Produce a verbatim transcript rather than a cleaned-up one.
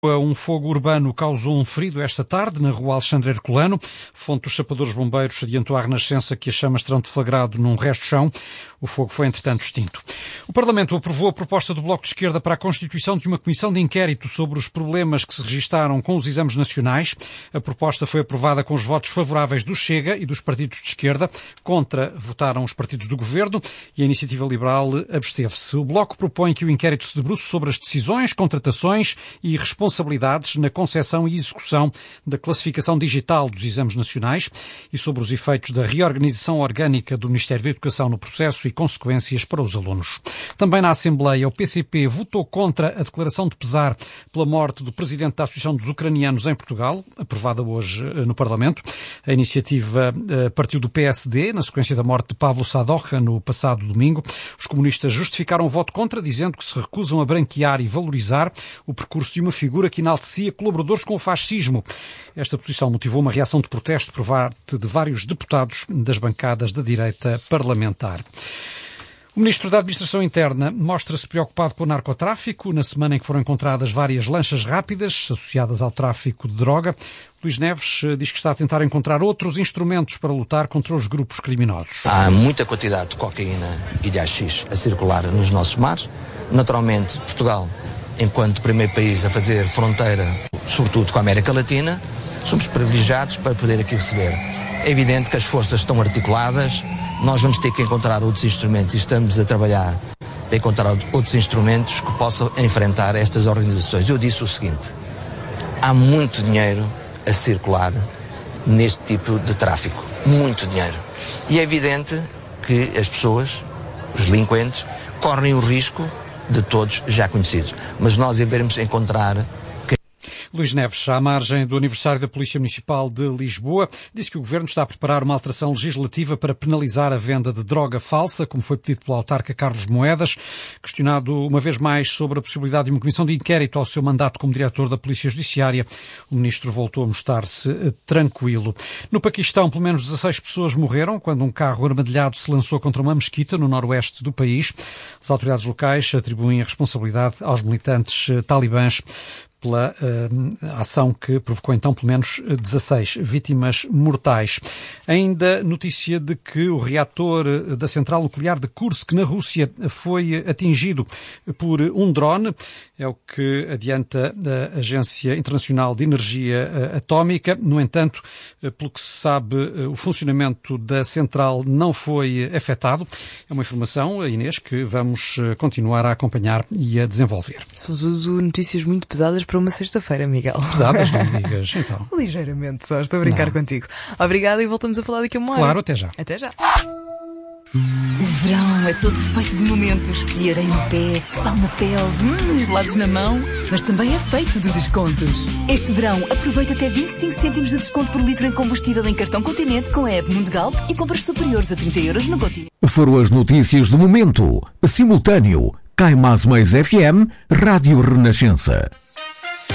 Um fogo urbano causou um ferido esta tarde na rua Alexandre Herculano. Fonte dos Chapadores Bombeiros adiantou à Renascença que as chamas terão deflagrado num resto-chão. O fogo foi, entretanto, extinto. O Parlamento aprovou a proposta do Bloco de Esquerda para a constituição de uma comissão de inquérito sobre os problemas que se registaram com os exames nacionais. A proposta foi aprovada com os votos favoráveis do Chega e dos partidos de esquerda. Contra votaram os partidos do Governo e a Iniciativa Liberal absteve-se. O Bloco propõe que o inquérito se debruce sobre as decisões, contratações e responsabilidades responsabilidades na concepção e execução da classificação digital dos exames nacionais e sobre os efeitos da reorganização orgânica do Ministério da Educação no processo e consequências para os alunos. Também na Assembleia, o P C P votou contra a declaração de pesar pela morte do presidente da Associação dos Ucranianos em Portugal, aprovada hoje no Parlamento. A iniciativa partiu do P S D, na sequência da morte de Pavlo Sadocha no passado domingo. Os comunistas justificaram o voto contra, dizendo que se recusam a branquear e valorizar o percurso de uma figura que enaltecia colaboradores com o fascismo. Esta posição motivou uma reação de protesto por parte de vários deputados das bancadas da direita parlamentar. O Ministro da Administração Interna mostra-se preocupado com o narcotráfico. Na semana em que foram encontradas várias lanchas rápidas associadas ao tráfico de droga, Luís Neves diz que está a tentar encontrar outros instrumentos para lutar contra os grupos criminosos. Há muita quantidade de cocaína e de haxixe a circular nos nossos mares. Naturalmente, Portugal, enquanto primeiro país a fazer fronteira, sobretudo com a América Latina, somos privilegiados para poder aqui receber. É evidente que as forças estão articuladas, nós vamos ter que encontrar outros instrumentos e estamos a trabalhar para encontrar outros instrumentos que possam enfrentar estas organizações. Eu disse o seguinte: há muito dinheiro a circular neste tipo de tráfico, muito dinheiro. E é evidente que as pessoas, os delinquentes, correm o risco de todos já conhecidos. Mas nós devemos encontrar... Luís Neves, à margem do aniversário da Polícia Municipal de Lisboa, disse que o Governo está a preparar uma alteração legislativa para penalizar a venda de droga falsa, como foi pedido pelo autarca Carlos Moedas. Questionado uma vez mais sobre a possibilidade de uma comissão de inquérito ao seu mandato como diretor da Polícia Judiciária, o Ministro voltou a mostrar-se tranquilo. No Paquistão, pelo menos dezasseis pessoas morreram quando um carro armadilhado se lançou contra uma mesquita no noroeste do país. As autoridades locais atribuem a responsabilidade aos militantes talibãs pela uh, ação que provocou então pelo menos dezasseis vítimas mortais. Ainda notícia de que o reator da central nuclear de Kursk, na Rússia, foi atingido por um drone. É o que adianta a Agência Internacional de Energia Atómica. No entanto, pelo que se sabe, o funcionamento da central não foi afetado. É uma informação, Inês, que vamos continuar a acompanhar e a desenvolver. São notícias muito pesadas para uma sexta-feira, Miguel. Pesadas, não digas, então. Ligeiramente só, estou a brincar não. contigo. Obrigada e voltamos a falar daqui a uma hora. Claro, até já. Até já. O verão é todo feito de momentos, de areia no pé, sal na pele, hum, gelados na mão, mas também é feito de descontos. Este verão aproveita até vinte e cinco cêntimos de desconto por litro em combustível em cartão Continente com a app Mundial e compras superiores a trinta euros no Continente. Foram as notícias do momento. Simultâneo, Cai Mais Mais F M, Rádio Renascença.